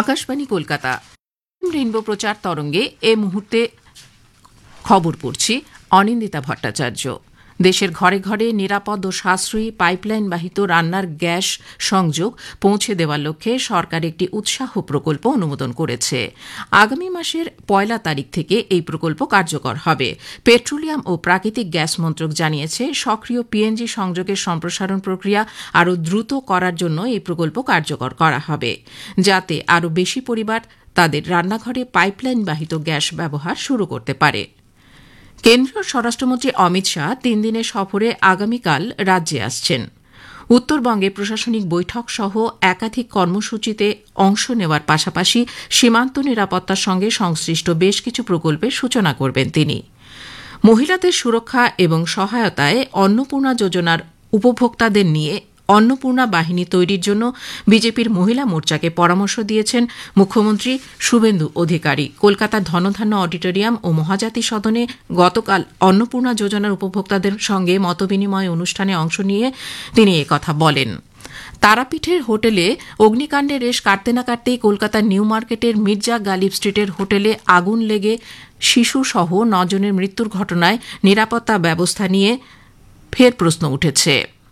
Akashvani Kolkata rainbow প্রচার তরঙ্গে এ মুহূর্তে খবর পড়ছি অনিন্দিতা ভট্টাচার্য। দেশের ঘরে ঘরে নিরাপদ ও সাশ্রয়ী পাইপলাইন বাহিত রান্নার গ্যাস সংযোগ পৌঁছে দেওয়ার লক্ষ্যে সরকার একটি উৎসাহ প্রকল্প অনুমোদন করেছে। আগামী মাসের 1 তারিখ থেকে এই প্রকল্প কার্যকর হবে। পেট্রোলিয়াম ও প্রাকৃতিক গ্যাস মন্ত্রক জানিয়েছে, সক্রিয় পিএনজি সংযোগের সম্প্রসারণ প্রক্রিয়া আরও দ্রুত করার জন্য এই প্রকল্প কার্যকর করা হবে, যাতে আরও বেশি পরিবার তাদের রান্নাঘরে পাইপলাইন বাহিত গ্যাস ব্যবহার শুরু করতে পারে। কেন্দ্রীয় স্বরাষ্ট্রমন্ত্রী অমিত শাহ 3 দিনের সফরে আগামীকাল রাজ্যে আসছেন। উত্তরবঙ্গে প্রশাসনিক বৈঠক সহ একাধিক কর্মসূচিতে অংশ নেওয়ার পাশাপাশি সীমান্ত নিরাপত্তার সঙ্গে সংশ্লিষ্ট বেশ কিছু প্রকল্পের সূচনা করবেন তিনি। মহিলাদের সুরক্ষা এবং সহায়তায় অন্নপূর্ণা যোজনার উপভোক্তাদের নিয়ে অন্নপূর্ণা বাহিনী তৈরির জন্য বিজেপির মহিলা মোর্চাকে পরামর্শ দিয়েছেন মুখ্যমন্ত্রী শুভেন্দু অধিকারী। কলকাতার ধনধান্য অডিটোরিয়াম ও মহাজাতি সদনে গতকাল অন্নপূর্ণা যোজনার উপভোক্তাদের সঙ্গে মতবিনিময় অনুষ্ঠানে অংশ নিয়ে তিনি একথা বলেন। তারাপীঠের হোটেলে অগ্নিকাণ্ডের রেশ কাটতে না কাটতেই কলকাতার নিউ মার্কেটের মির্জা গালিব স্ট্রিটের হোটেলে আগুন লেগে শিশুসহ 9 জনের মৃত্যুর ঘটনায় নিরাপত্তা ব্যবস্থা নিয়ে ফের প্রশ্ন উঠেছে।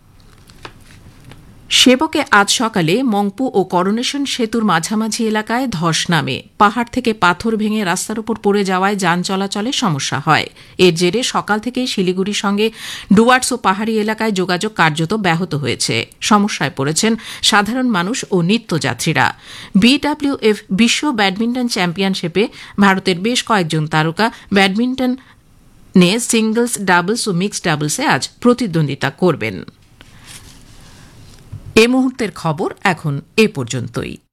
সেবকে আজ সকালে মংপু ও করোনেশন সেতুর মাঝামাঝি এলাকায় ধস নামে। পাহাড় থেকে পাথর ভেঙে রাস্তার উপর পড়ে যাওয়ায় যান চলাচলে সমস্যা হয়। এর জেরে সকাল থেকেই শিলিগুড়ির সঙ্গে ডুয়ার্টস ও পাহাড়ি এলাকায় যোগাযোগ কার্যত ব্যাহত হয়েছে। সমস্যায় পড়েছেন সাধারণ মানুষ ও নিত্যযাত্রীরা। বিডব্লিউএফ বিশ্ব ব্যাডমিন্টন চ্যাম্পিয়নশিপে ভারতের বেশ কয়েকজন তারকা ব্যাডমিন্টনে সিঙ্গলস, ডাবলস ও মিক্সড ডাবলসে আজ প্রতিদ্বন্দ্বিতা করবেন। এ মুহূর্তের খবর এখন এ পর্যন্তই।